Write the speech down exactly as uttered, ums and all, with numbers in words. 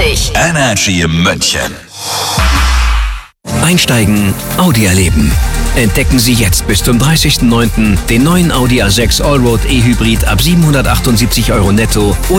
neunzig. Energy München. Einsteigen, Audi erleben. Entdecken Sie jetzt bis zum dreißigsten neunten den neuen Audi A sechs Allroad E-Hybrid ab siebenhundertachtundsiebzig Euro netto